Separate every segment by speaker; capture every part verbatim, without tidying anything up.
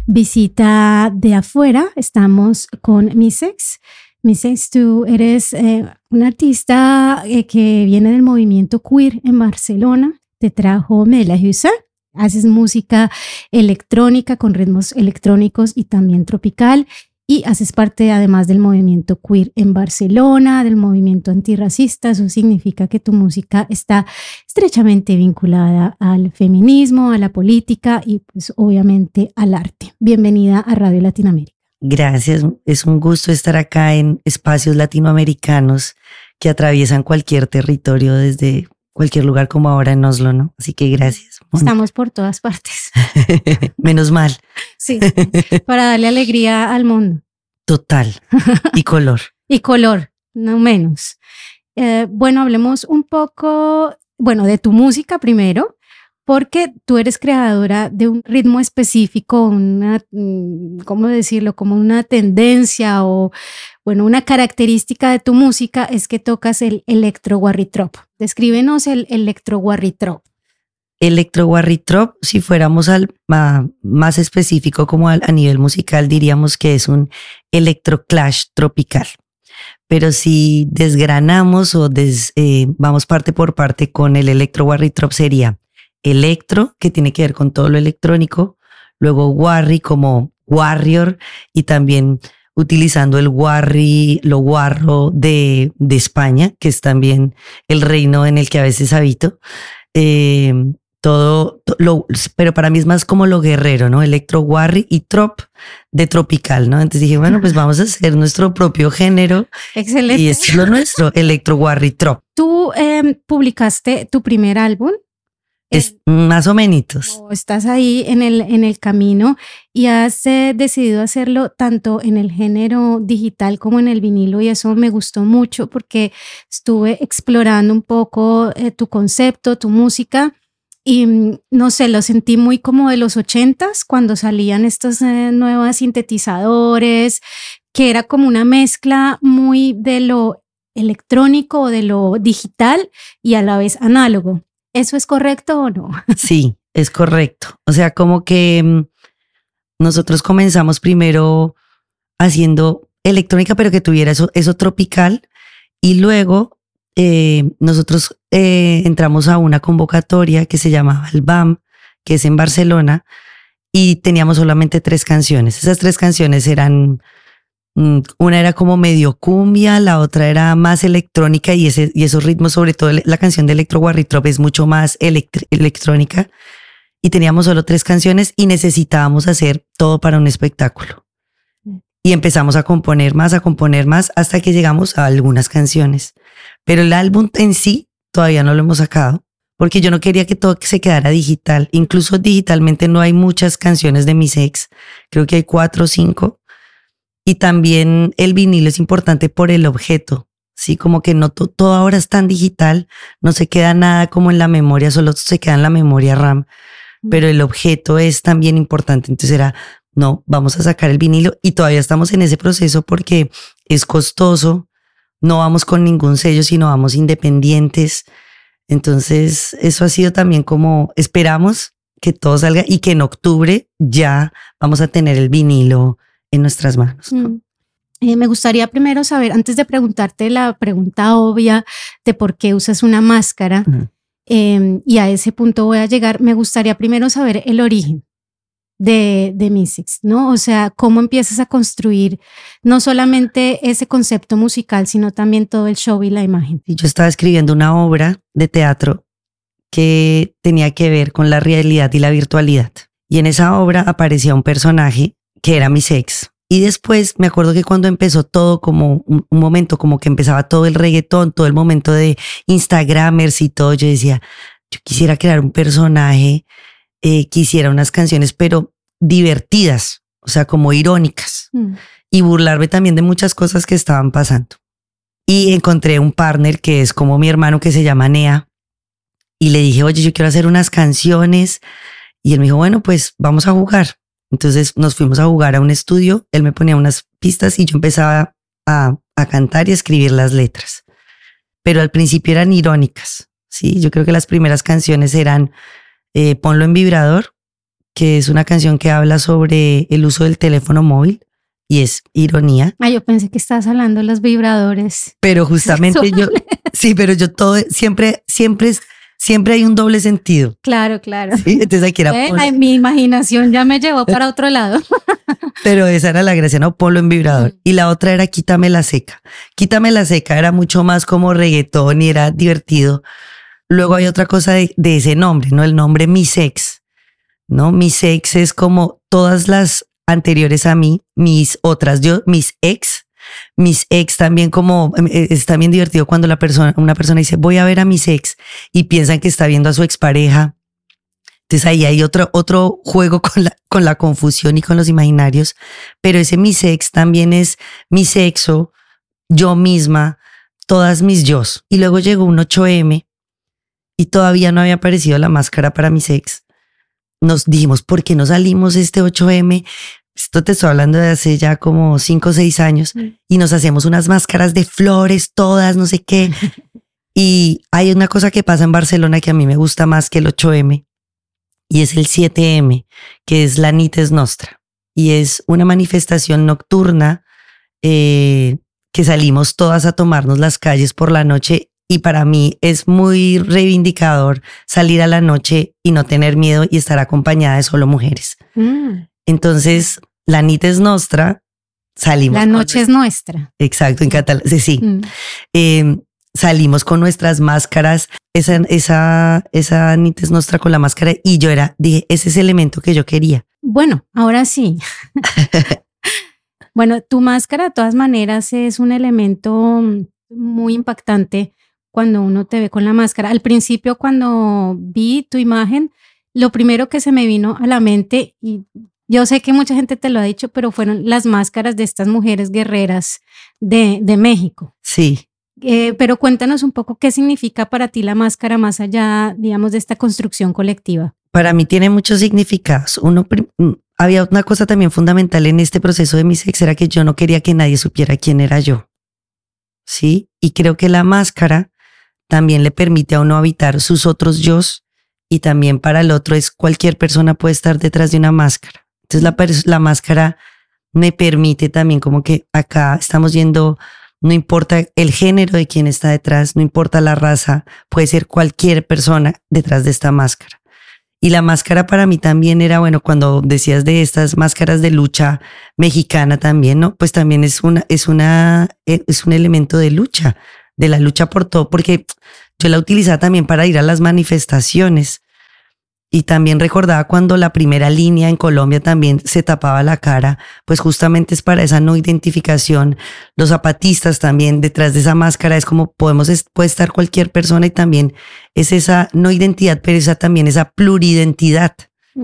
Speaker 1: visita de afuera. Estamos con Misex. Misex, tú eres eh, un artista eh, que viene del movimiento queer en Barcelona. Te trajo Melahusa. Haces música electrónica con ritmos electrónicos y también tropical. Y haces parte además del movimiento queer en Barcelona, del movimiento antirracista. Eso significa que tu música está estrechamente vinculada al feminismo, a la política y pues obviamente al arte. Bienvenida a Radio Latinoamérica.
Speaker 2: Gracias, es un gusto estar acá en espacios latinoamericanos que atraviesan cualquier territorio desde cualquier lugar como ahora en Oslo, ¿no? Así que gracias.
Speaker 1: Estamos por todas partes.
Speaker 2: Menos mal.
Speaker 1: Sí, para darle alegría al mundo.
Speaker 2: Total. Y color.
Speaker 1: Y color, no menos. Eh, bueno, hablemos un poco, bueno, de tu música primero, porque tú eres creadora de un ritmo específico, una, ¿cómo decirlo? Como una tendencia o, bueno, una característica de tu música es que tocas el electro warritrop. Descríbenos el electro warritrop.
Speaker 2: Electro warritrop, si fuéramos al, a, más específico como al, a nivel musical, diríamos que es un electroclash tropical. Pero si desgranamos o des, eh, vamos parte por parte con el electro warritrop sería electro, que tiene que ver con todo lo electrónico, luego warri como warrior y también utilizando el warri, lo guarro de, de España, que es también el reino en el que a veces habito. Eh, todo, to, lo, pero para mí es más como lo guerrero, ¿no? Electro, warri y trop de tropical, ¿no? Entonces dije, bueno, pues vamos a hacer nuestro propio género.
Speaker 1: Excelente.
Speaker 2: Y esto es lo nuestro, electro, warri, trop.
Speaker 1: Tú eh, publicaste tu primer álbum.
Speaker 2: Es más o menos.
Speaker 1: Estás ahí en el, en el camino y has eh, decidido hacerlo tanto en el género digital como en el vinilo y eso me gustó mucho porque estuve explorando un poco eh, tu concepto, tu música y no sé, lo sentí muy como de los ochentas cuando salían estos eh, nuevos sintetizadores, que era como una mezcla muy de lo electrónico o de lo digital y a la vez análogo. ¿Eso es correcto o no?
Speaker 2: Sí, es correcto. O sea, como que mmm, nosotros comenzamos primero haciendo electrónica, pero que tuviera eso, eso tropical. Y luego eh, nosotros eh, entramos a una convocatoria que se llamaba el B A M, que es en Barcelona, y teníamos solamente tres canciones. Esas tres canciones eran... Una era como medio cumbia, la otra era más electrónica y, ese, y esos ritmos, sobre todo la canción de Electro Warritrop es mucho más electr- electrónica y teníamos solo tres canciones y necesitábamos hacer todo para un espectáculo. Y empezamos a componer más, a componer más hasta que llegamos a algunas canciones. Pero el álbum en sí todavía no lo hemos sacado porque yo no quería que todo se quedara digital. Incluso digitalmente no hay muchas canciones de Misex, creo que hay cuatro o cinco. Y también el vinilo es importante por el objeto, ¿sí? Como que no to- todo ahora es tan digital, no se queda nada como en la memoria, solo se queda en la memoria RAM, pero el objeto es también importante. Entonces era, no, vamos a sacar el vinilo y todavía estamos en ese proceso porque es costoso, no vamos con ningún sello, sino vamos independientes. Entonces eso ha sido también como, esperamos que todo salga y que en octubre ya vamos a tener el vinilo en nuestras manos, ¿no?
Speaker 1: Mm. Eh, me gustaría primero saber, antes de preguntarte la pregunta obvia de por qué usas una máscara, uh-huh. eh, y a ese punto voy a llegar, me gustaría primero saber el origen de, de Misex, ¿no? O sea, cómo empiezas a construir no solamente ese concepto musical, sino también todo el show y la imagen.
Speaker 2: Yo estaba escribiendo una obra de teatro que tenía que ver con la realidad y la virtualidad. Y en esa obra aparecía un personaje que era Misex. Y después me acuerdo que cuando empezó todo como un, un momento, como que empezaba todo el reggaetón, todo el momento de Instagramers y todo, yo decía, yo quisiera crear un personaje, eh, quisiera unas canciones, pero divertidas, o sea, como irónicas. Mm. Y burlarme también de muchas cosas que estaban pasando. Y encontré un partner que es como mi hermano que se llama Nea. Y le dije, oye, yo quiero hacer unas canciones. Y él me dijo, bueno, pues vamos a jugar. Entonces nos fuimos a jugar a un estudio, él me ponía unas pistas y yo empezaba a, a cantar y a escribir las letras. Pero al principio eran irónicas, ¿sí? Yo creo que las primeras canciones eran eh, ponlo en vibrador, que es una canción que habla sobre el uso del teléfono móvil y es ironía.
Speaker 1: Ah, yo pensé que estabas hablando de los vibradores.
Speaker 2: Pero justamente
Speaker 1: sexuales.
Speaker 2: yo, sí, pero yo todo, siempre, siempre es, siempre hay un doble sentido.
Speaker 1: Claro, claro.
Speaker 2: ¿Sí? Entonces aquí era
Speaker 1: ¿Eh?
Speaker 2: ponlo-
Speaker 1: Ay, mi imaginación ya me llevó para otro lado.
Speaker 2: pero esa era la gracia, ¿no? Ponlo en vibrador.
Speaker 1: Mm.
Speaker 2: Y la otra era Quítame la seca. Quítame la seca era mucho más como reggaetón y era divertido. Luego hay otra cosa de, de ese nombre, ¿no? El nombre Mi Sex, ¿no? Mi Sex es como todas las anteriores a mí, mis otras, yo, mis ex, mis ex también como, eh, es también divertido cuando la persona, una persona dice, voy a ver a mis ex y piensan que está viendo a su expareja. Entonces ahí hay otro, otro juego con la, con la confusión y con los imaginarios, pero ese mi sex también es mi sexo, yo misma, todas mis yos. Y luego llegó un ocho eme y todavía no había aparecido la máscara para mi sex. Nos dijimos, ¿por qué no salimos este ocho eme? Esto te estoy hablando de hace ya como cinco o seis años
Speaker 1: Mm.
Speaker 2: y nos hacemos unas máscaras de flores, todas, no sé qué. Y hay una cosa que pasa en Barcelona que a mí me gusta más que el ocho eme y es el siete eme, que es la Nit és Nostra. Y es una manifestación nocturna eh, que salimos todas a tomarnos las calles por la noche. Y para mí es muy reivindicador salir a la noche y no tener miedo y estar acompañada de solo mujeres.
Speaker 1: Mm.
Speaker 2: Entonces, la Nit és Nostra, salimos.
Speaker 1: La
Speaker 2: con
Speaker 1: noche
Speaker 2: nues-
Speaker 1: es nuestra.
Speaker 2: Exacto, en catalán, sí, sí.
Speaker 1: Mm.
Speaker 2: Eh, salimos con nuestras máscaras, esa, esa, esa Nit és Nostra con la máscara y yo era, dije, ese es el elemento que yo quería.
Speaker 1: Bueno, ahora sí. Bueno, tu máscara de todas maneras es un elemento mm, muy impactante cuando uno te ve con la máscara. Al principio, cuando vi tu imagen, lo primero que se me vino a la mente, y yo sé que mucha gente te lo ha dicho, pero fueron las máscaras de estas mujeres guerreras de, de México.
Speaker 2: Sí.
Speaker 1: Eh, pero cuéntanos un poco qué significa para ti la máscara más allá, digamos, de esta construcción colectiva.
Speaker 2: Para mí tiene muchos significados. Uno, prim- mm, había una cosa también fundamental en este proceso de mi sex, era que yo no quería que nadie supiera quién era yo. ¿Sí? Y creo que la máscara también le permite a uno habitar sus otros yos y también para el otro es cualquier persona puede estar detrás de una máscara. Entonces la, pers- la máscara me permite también como que acá estamos yendo, no importa el género de quien está detrás, no importa la raza, puede ser cualquier persona detrás de esta máscara. Y la máscara para mí también era, bueno, cuando decías de estas máscaras de lucha mexicana también, ¿no? Pues también es una, es una, es un elemento de lucha, de la lucha por todo, porque yo la utilizaba también para ir a las manifestaciones. Y también recordaba cuando la primera línea en Colombia también se tapaba la cara, pues justamente es para esa no identificación. Los zapatistas también detrás de esa máscara es como podemos, puede estar cualquier persona y también es esa no identidad, pero esa también esa pluridentidad,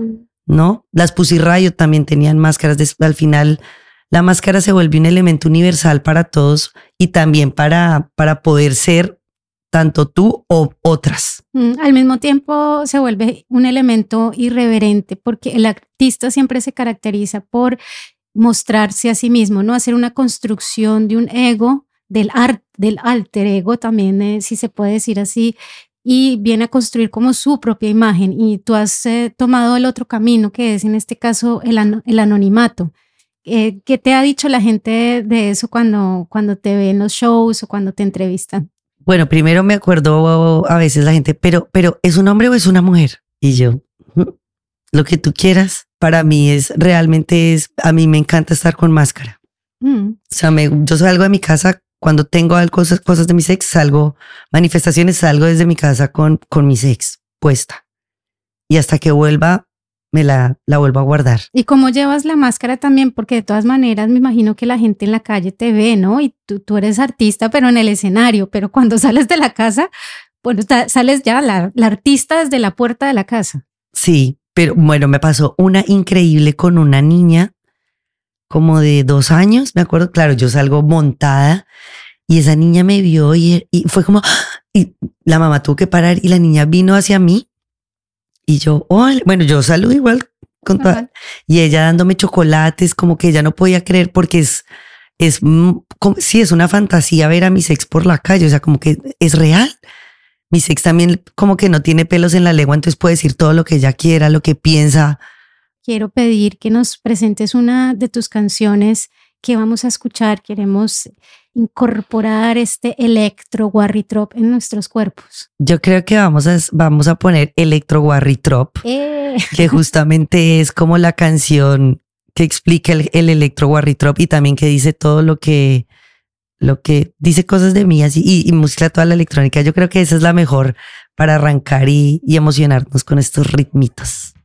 Speaker 2: ¿no? Las Pussy Riot también tenían máscaras. De, al final la máscara se vuelve un elemento universal para todos y también para, para poder ser tanto tú o otras.
Speaker 1: Mm, al mismo tiempo se vuelve un elemento irreverente porque el artista siempre se caracteriza por mostrarse a sí mismo, ¿no? Hacer una construcción de un ego, del art, del alter ego también, eh, si se puede decir así, y viene a construir como su propia imagen. Y tú has eh, tomado el otro camino, que es en este caso el, an- el anonimato. Eh, ¿Qué te ha dicho la gente de eso cuando, cuando te ve en los shows o cuando te entrevistan?
Speaker 2: Bueno, primero me acuerdo a veces la gente, pero, pero ¿es un hombre o es una mujer? Y yo, "Mm, lo que tú quieras. Para mí es realmente es, a mí me encanta estar con máscara.
Speaker 1: Mm.
Speaker 2: O sea, me, yo salgo de mi casa cuando tengo algo, cosas, cosas de mi sex, salgo, manifestaciones, salgo desde mi casa con, con mi sex puesta. Y hasta que vuelva, me la, la vuelvo a guardar.
Speaker 1: ¿Y cómo llevas la máscara también? Porque de todas maneras me imagino que la gente en la calle te ve, ¿no? Y tú, tú eres artista, pero en el escenario, pero cuando sales de la casa, bueno, ta- sales ya la, la artista desde la puerta de la casa.
Speaker 2: Sí, pero bueno, me pasó una increíble con una niña como de dos años, me acuerdo, claro, yo salgo montada y esa niña me vio y, y fue como, ¡ah! Y la mamá tuvo que parar y la niña vino hacia mí y yo, hola, bueno, yo saludo igual con toda,
Speaker 1: Ajá.
Speaker 2: y ella dándome chocolates, como que ella no podía creer porque es, es, mm, como, sí, es una fantasía ver a mi sex por la calle, o sea, como que es real. Mi sex también como que no tiene pelos en la lengua, entonces puede decir todo lo que ella quiera, lo que piensa,
Speaker 1: quiero pedir que nos presentes una de tus canciones que vamos a escuchar. Queremos incorporar este electro warritrop en nuestros cuerpos.
Speaker 2: Yo creo que vamos a, vamos a poner Electro Warritrop,
Speaker 1: Eh.
Speaker 2: que justamente es como la canción que explica el, el Electro Warritrop y también que dice todo lo que, lo que dice cosas de mí así, y, y mezcla toda la electrónica. Yo creo que esa es la mejor para arrancar y, y emocionarnos con estos ritmitos.